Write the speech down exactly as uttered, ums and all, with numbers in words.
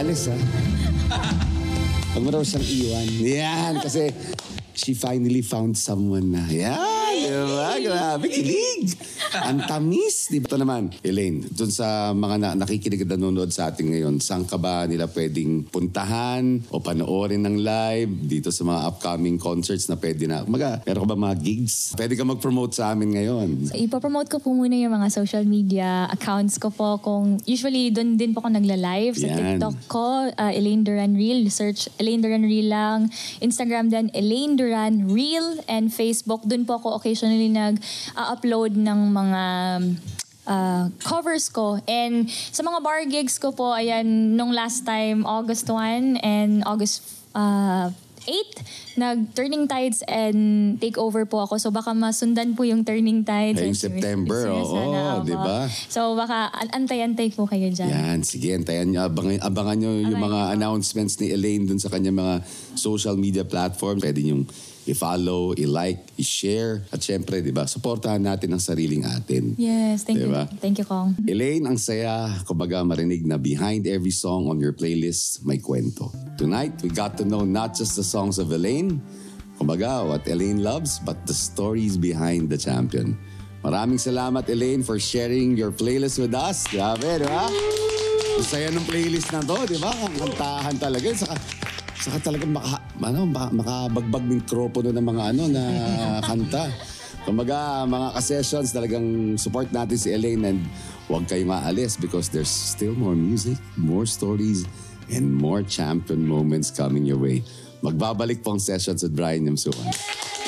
aalis, ha? Huwag mo raw siyang iwan. Yan, kasi she finally found someone na. Yan, diba? Grabe, kilig. Ang tamis. Di ba? Ito naman, Elaine, dun sa mga na nakikinig at nanonood sa atin ngayon, saan ka ba nila pwedeng puntahan o panoorin ng live dito sa mga upcoming concerts na pwede na? Maga, meron ka ba mga gigs? Pwede ka mag-promote sa amin ngayon. So, ipopromote ko po muna yung mga social media accounts ko po. Kung usually, doon din po ako nagla-live sa Yan. TikTok ko, uh, Elaine Duran Real. Search Elaine Duran Real lang. Instagram din, Elaine Duran Real. And Facebook, doon po ako occasionally nag-upload ng mga mga uh, covers ko. And sa mga bar gigs ko po, ayan, nung last time, August first and August uh, eighth, nag-Turning Tides and Takeover po ako. So baka masundan po yung Turning Tides. Ngayong September, oo, di ba? So baka antay-antay po kayo dyan. Yan, sige, antayan nyo. Abangan, abangan nyo yung Abangan mga po. announcements ni Elaine dun sa kanya mga social media platforms. Pwede nyo i-follow, i-like, i-share. At syempre, di ba, supportahan natin ang sariling atin. Yes, thank Diba? you. Thank you, Kong. Elaine, ang saya, kumbaga marinig na behind every song on your playlist, may kwento. Tonight, we got to know not just the songs of Elaine, kumbaga, what Elaine loves, but the stories behind the champion. Maraming salamat, Elaine, for sharing your playlist with us. Grabe, di ba? Ang saya ng playlist na to, di ba? Ang kantahan talaga. Saka, saka talaga maka, ano, makabagbag mikropono ng mga ano na kanta. Kumbaga, mga ka-sessions, talagang support natin si Elaine and huwag kayong aalis because there's still more music, more stories, and more champion moments coming your way. Magbabalik po ang sessions with Brian Yamsuan.